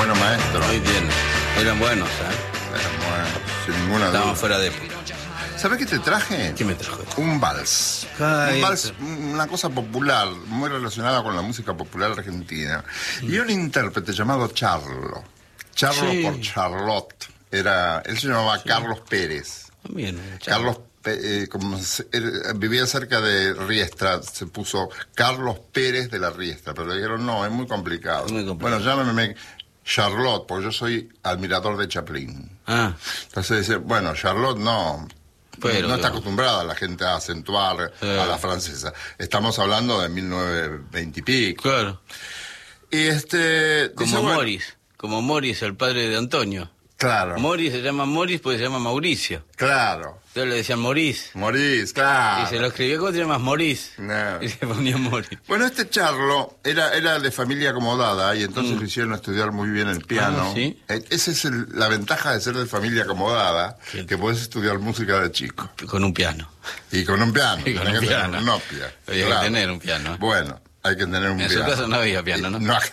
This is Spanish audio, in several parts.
Bueno, maestro. Muy bien. Eran buenos, ¿eh? Eran buenos, sin ninguna duda. Estaban fuera de época. ¿Sabés qué te traje? ¿Qué me trajo? Un vals. Ay, Un vals, una cosa popular, muy relacionada con la música popular argentina. Y un intérprete llamado Charlo. Charlo Sí. por Charlotte. Él se llamaba Carlos Pérez. Bien, Carlos, vivía cerca de Riestra, se puso Carlos Pérez de la Riestra, pero le dijeron, no, es muy complicado. Muy complicado. Bueno, llámeme Charlotte, porque yo soy admirador de Chaplin. Ah, Entonces dice, bueno, Charlotte no... Pero, no está no. acostumbrada la gente a acentuar a la francesa. Estamos hablando de 1920 y pico. claro. Y dice, Como bueno, Morris. Como Morris, el padre de Antonio. Claro, Morris se llama Morris porque se llama Mauricio. claro. Entonces le decían Morís. Morís, claro. Y se lo escribió, ¿cómo te llamas? Morís. No. Y se ponía Morris. Bueno, este Charlo era de familia acomodada y entonces lo hicieron estudiar muy bien el piano. Ah, ¿sí? Esa es la ventaja de ser de familia acomodada, Sí. que podés estudiar música de chico. Con un piano. Y con un piano. Y con tenés un que tener piano. un Nokia. Había Claro. que tener un piano. ¿eh? Bueno, hay que tener un En piano. su casa no había piano, ¿no? No.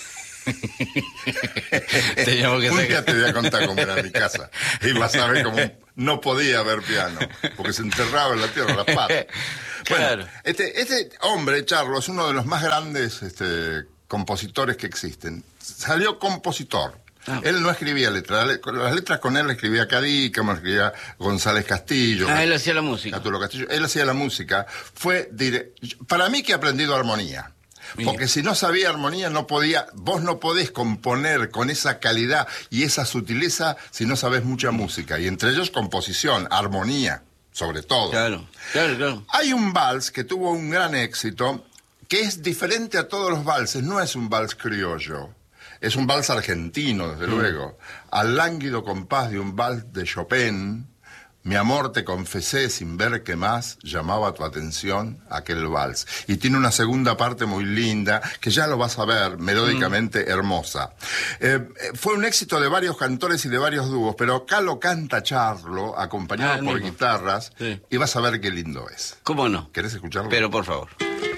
Teníamos que Un sacar- día te voy a contar cómo era mi casa. Y vas a ver cómo no podía haber piano, porque se enterraba en la tierra las patas. Claro. Bueno, este hombre, Charlo, es uno de los más grandes compositores que existen. Salió compositor. Ah. Él no escribía letras. Las letras con él escribía Cadí, como escribía González Castillo. Ah, él hacía la música. Catulo Castillo. Él hacía la música. Para mí que ha aprendido armonía. Bien. Porque si no sabía armonía, vos no podés componer con esa calidad y esa sutileza si no sabés mucha música. Y entre ellos composición, armonía, sobre todo. Claro, claro, claro. Hay un vals que tuvo un gran éxito, que es diferente a todos los valses, no es un vals criollo. Es un vals argentino, desde luego. Al lánguido compás de un vals de Chopin, mi amor te confesé sin ver qué más llamaba tu atención aquel vals. Y tiene una segunda parte muy linda, que ya lo vas a ver, melódicamente hermosa. Fue un éxito de varios cantores y de varios dúos, pero acá lo canta Charlo, acompañado el por mismo. guitarras, Sí. y vas a ver qué lindo es. ¿Cómo no? ¿Querés escucharlo? Pero por favor.